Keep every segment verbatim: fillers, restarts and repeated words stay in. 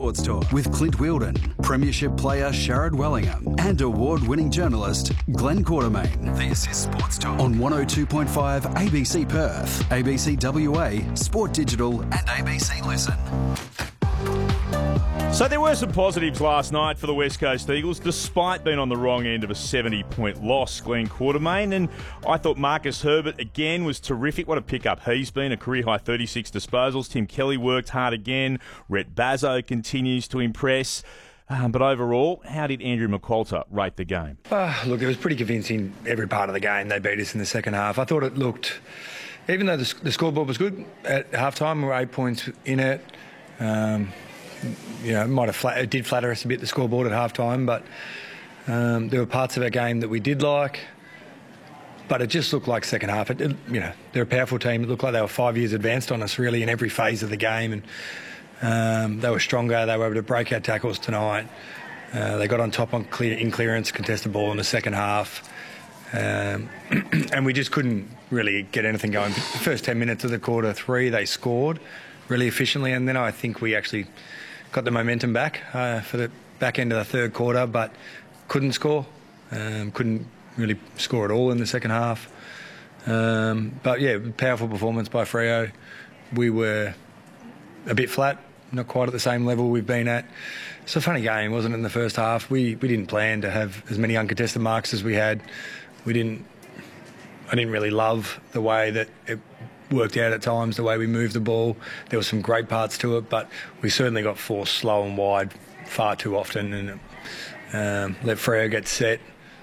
Sports Talk with Clint Wheeldon, Premiership player Sharad Wellingham, and award-winning journalist Glenn Quartermain. This is Sports Talk on one oh two point five A B C Perth, A B C W A, Sport Digital, and A B C Listen. So there were some positives last night for the West Coast Eagles, despite being on the wrong end of a seventy-point loss, Glenn Quartermain. And I thought Marcus Herbert, again, was terrific. What a pickup he's been, a career-high thirty-six disposals. Tim Kelly worked hard again. Rhett Bazzo continues to impress. Um, but overall, how did Andrew McQualter rate the game? Uh, look, it was pretty convincing every part of the game. They beat us in the second half. I thought it looked, even though the, the scoreboard was good, at half-time we were eight points in it. Um, You know, it might have flat, it did flatter us a bit, the scoreboard at half time, but um, there were parts of our game that we did like, but it just looked like second half. It, it, you know, they're a powerful team. It looked like they were five years advanced on us, really, in every phase of the game, and um, they were stronger. They were able to break our tackles tonight. Uh, they got on top on clear, in clearance, contested ball in the second half, um, and we just couldn't really get anything going. The first ten minutes of the quarter three, they scored really efficiently, and then I think we actually got the momentum back uh, for the back end of the third quarter, but couldn't score. Um, couldn't really score at all in the second half. Um, but yeah, powerful performance by Freo. We were a bit flat, not quite at the same level we've been at. It's a funny game, wasn't it, in the first half? We we didn't plan to have as many uncontested marks as we had. We didn't. I didn't really love the way that it worked out at times, the way we moved the ball. There were some great parts to it, but we certainly got forced slow and wide far too often and um, let Freo get set.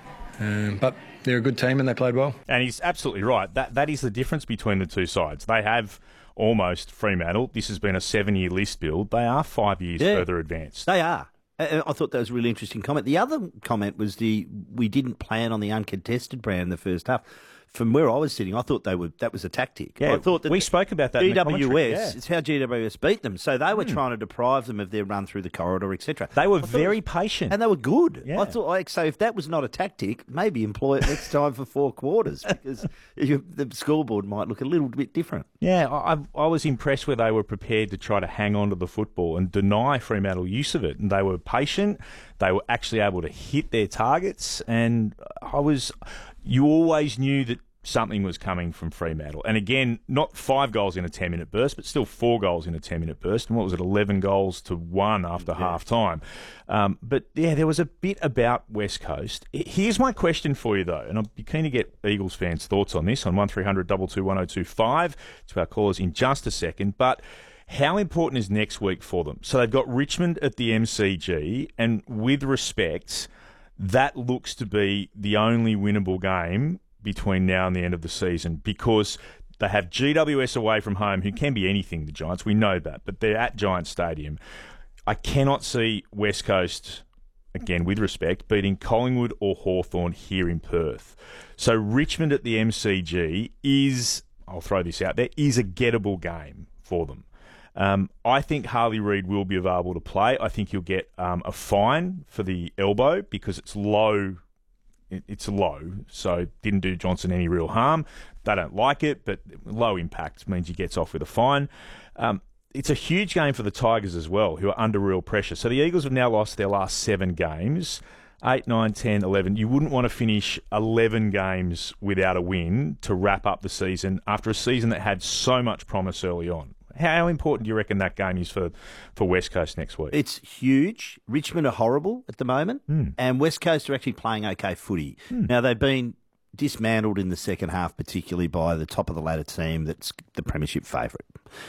Um, but they're a good team and they played well. And he's absolutely right. That That is the difference between the two sides. They have almost Fremantle. This has been a seven-year list build. They are five years yeah, further advanced. They are. I thought that was a really interesting comment. The other comment was the we didn't plan on the uncontested brand in the first half. From where I was sitting, I thought they were that was a tactic. Yeah, I thought that we spoke about that. G in the W S, commentary. Yeah. it's how G W S beat them. So they were Hmm. trying to deprive them of their run through the corridor, et cetera. They were I thought very it was- patient. and they were good. Yeah. I thought, like, so if that was not a tactic, maybe employ it next time for four quarters because you, the scoreboard might look a little bit different. Yeah, I, I I was impressed where they were prepared to try to hang on to the football and deny Fremantle use of it. And they were patient. They were actually able to hit their targets. And I was, you always knew that something was coming from Fremantle. And again, not five goals in a ten-minute burst, but still four goals in a ten-minute burst. And what was it, eleven goals to one after yeah. half-time. Um, but, yeah, there was a bit about West Coast. Here's my question for you, though, and I'd be keen to get Eagles fans' thoughts on this on one three hundred two two one oh two five to our callers in just a second. But how important is next week for them? So they've got Richmond at the M C G, and with respect, that looks to be the only winnable game between now and the end of the season, because they have G W S away from home, who can be anything, the Giants, we know that, but they're at Giants Stadium. I cannot see West Coast, again with respect, beating Collingwood or Hawthorn here in Perth. So Richmond at the M C G is, I'll throw this out there, is a gettable game for them. Um, I think Harley Reid will be available to play. I think he'll get um, a fine for the elbow because it's low. It's low, so didn't do Johnson any real harm. They don't like it, but low impact means he gets off with a fine. Um, it's a huge game for the Tigers as well, who are under real pressure. So the Eagles have now lost their last seven games, eight, nine, ten, eleven. You wouldn't want to finish eleven games without a win to wrap up the season after a season that had so much promise early on. How important do you reckon that game is for, for West Coast next week? It's huge. Richmond are horrible at the moment, mm. and West Coast are actually playing okay footy. Mm. Now, they've been dismantled in the second half, particularly by the top-of-the-ladder team that's the premiership favourite.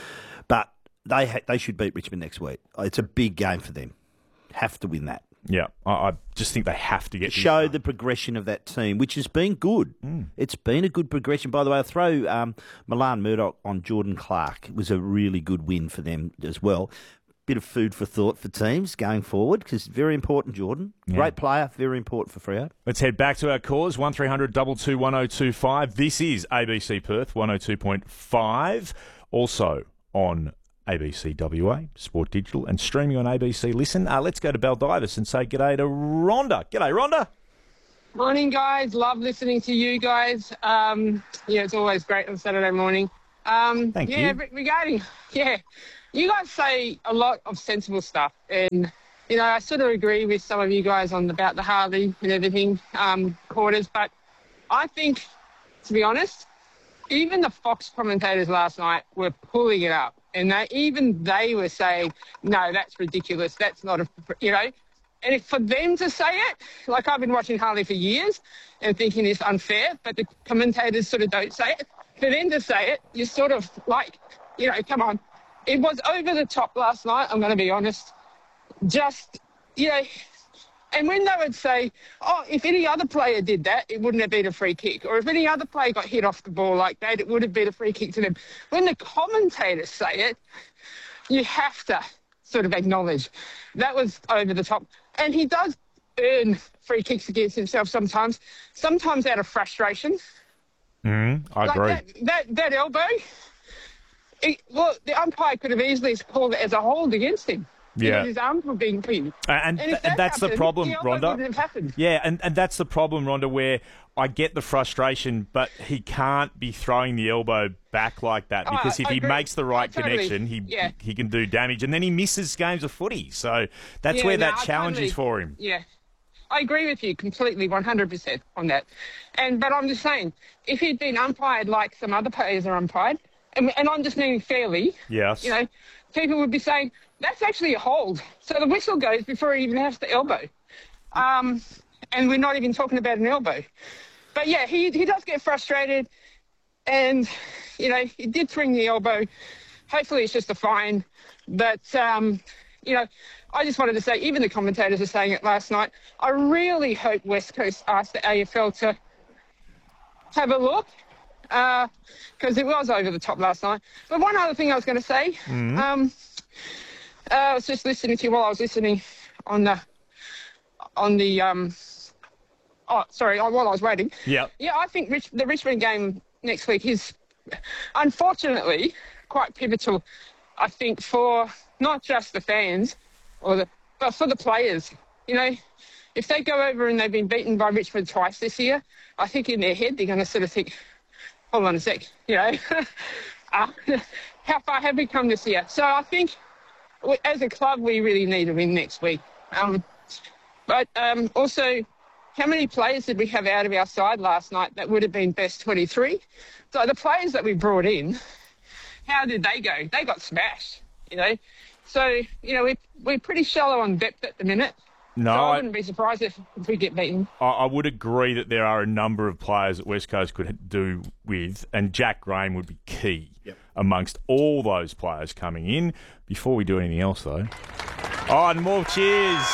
But they ha- they should beat Richmond next week. It's a big game for them. Have to win that. Yeah, I, I just think they have to get to show the progression of that team, which has been good. Mm. It's been a good progression. By the way, I'll throw um, Milan Murdoch on Jordan Clark. It was a really good win for them as well. Bit of food for thought for teams going forward, because very important, Jordan. Yeah. Great player, very important for Freo. Let's head back to our callers, one three hundred two two one oh two five. This is A B C Perth, one oh two point five. Also on A B C W A, Sport Digital, and streaming on A B C Listen. Uh, let's go to Baldivis and say g'day to Rhonda. G'day, Rhonda. Morning, guys. Love listening to you guys. Um, yeah, it's always great on Saturday morning. Um, Thank yeah, you. regarding, yeah, you guys say a lot of sensible stuff, and you know I sort of agree with some of you guys on about the Harley and everything um, quarters, but I think, to be honest, even the Fox commentators last night were pulling it up, and they even they were saying, "No, that's ridiculous. That's not a you know." And if for them to say it, like I've been watching Harley for years and thinking it's unfair, but the commentators sort of don't say it. For them to say it, you're sort of like, you know, come on. It was over the top last night, I'm going to be honest. Just, you know, and when they would say, oh, if any other player did that, it wouldn't have been a free kick. Or if any other player got hit off the ball like that, it would have been a free kick to them. When the commentators say it, you have to sort of acknowledge that was over the top. And he does earn free kicks against himself sometimes, sometimes out of frustration. Mm, I like agree. That, that, that elbow, it, well, the umpire could have easily called it as a hold against him. Yeah. Because his arms were being pinned. And, and, and, if and that that's the happened, problem, the elbow Rhonda. wouldn't have happened. Yeah, and, and that's the problem, Rhonda, where I get the frustration, but he can't be throwing the elbow back like that, because Oh, if I he agree. makes the right I totally- connection, he yeah. he can do damage, and then he misses games of footy. So that's Yeah, where no, that I challenge totally- is for him. Yeah. I agree with you completely, one hundred percent on that. And But I'm just saying, if he'd been umpired like some other players are umpired, and, and I'm just meaning fairly, Yes. you know, people would be saying, that's actually a hold. So the whistle goes before he even has the elbow. Um, and we're not even talking about an elbow. But, yeah, he, he does get frustrated. And, you know, he did swing the elbow. Hopefully it's just a fine. But, um, you know, I just wanted to say, even the commentators are saying it last night, I really hope West Coast asked the A F L to have a look, because uh, it was over the top last night. But one other thing I was going to say, mm-hmm. um, uh, I was just listening to you while I was listening on the, on the, um, oh, sorry, while I was waiting. Yeah. Yeah, I think Rich, the Richmond game next week is, unfortunately, quite pivotal, I think, for not just the fans, or the, but for the players. You know, if they go over and they've been beaten by Richmond twice this year, I think in their head they're going to sort of think, hold on a sec, you know, uh, how far have we come this year? So I think we, as a club, we really need a win next week. Um, but um, also, how many players did we have out of our side last night that would have been best twenty-three? So the players that we brought in, how did they go? They got smashed, you know. So, you know, we, we're pretty shallow on depth at the minute. No, so I, I wouldn't be surprised if, if we get beaten. I, I would agree that there are a number of players that West Coast could do with, and Jack Graham would be key yep. amongst all those players coming in. Before we do anything else, though. Oh, and more cheers.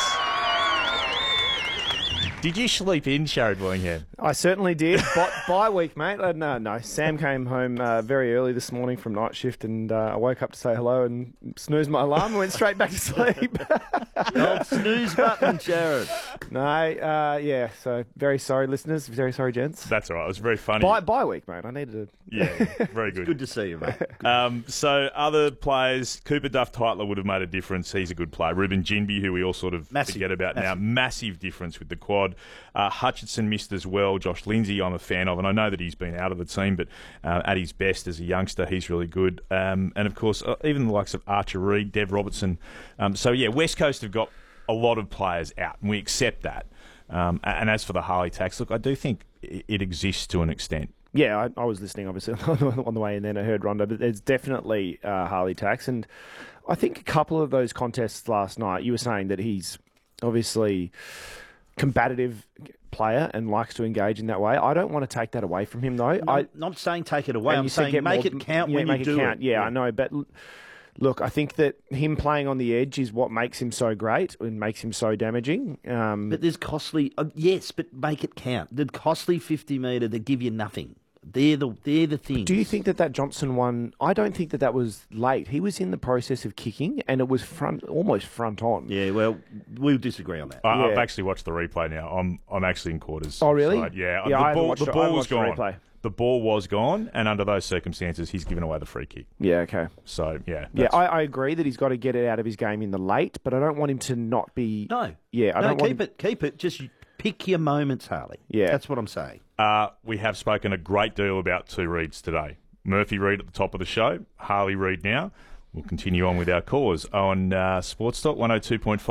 Did you sleep in, Sharad Willingham? I certainly did. By, by week, mate. Uh, no, no. Sam came home uh, very early this morning from night shift, and uh, I woke up to say hello and snoozed my alarm and went straight back to sleep. The old snooze button, Sharad. No, uh, yeah. So very sorry, listeners. Very sorry, gents. That's all right. It was very funny. By, by week, mate. I needed to. Yeah, very good. It's good to see you, mate. Um, so other players, Cooper Duff-Tytler would have made a difference. He's a good player. Ruben Jinby, who we all sort of massive, forget about massive. now, massive difference with the quad. Uh, Hutchinson missed as well. Josh Lindsay, I'm a fan of, and I know that he's been out of the team, but uh, at his best as a youngster, he's really good. Um, and of course, uh, even the likes of Archer Reed, Dev Robertson. Um, so yeah, West Coast have got a lot of players out, and we accept that. Um, and as for the Harley tax, look, I do think it exists to an extent. Yeah, I, I was listening, obviously, on the way in, then I heard Rhonda, but there's definitely uh, Harley tax. And I think a couple of those contests last night, you were saying that he's obviously combative player and likes to engage in that way. I don't want to take that away from him, though. No, I, not saying take it away. and I'm you said saying get make more- it count yeah, when make you it do count. it. Yeah, I know, but l- look, I think that him playing on the edge is what makes him so great and makes him so damaging. Um, But there's costly... Uh, yes, but make it count. The costly fifty metre that give you nothing. They're the, they're the things. do you think that that Johnson one, I don't think that that was late. He was in the process of kicking and it was front, almost front on. Yeah, well, we'll disagree on that. I, Yeah. I've actually watched the replay now. I'm I'm actually in quarters. Oh, really? side. Yeah. Yeah, the I haven't ball, watched the it. I ball haven't was watched the gone. replay. The ball was gone, and under those circumstances, he's given away the free kick. Yeah, okay. So, yeah. Yeah, that's- I, I agree that he's got to get it out of his game in the late, but I don't want him to not be... No. Yeah, I no, don't want keep him... it. Keep it. Just pick your moments, Harley. Yeah. That's what I'm saying. Uh, we have spoken a great deal about two Reeds today. Murphy Reed at the top of the show, Harley Reed now. We'll continue on with our cause on uh, Sports Talk one oh two point five.